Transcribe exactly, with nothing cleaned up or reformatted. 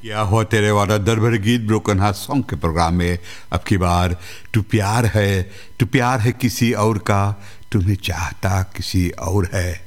क्या हुआ तेरे वाला दर भर गीत ब्रोकन हार्ट सॉन्ग के प्रोग्राम में अब की बार तू प्यार है तू प्यार है किसी और का तुम्हें चाहता किसी और है।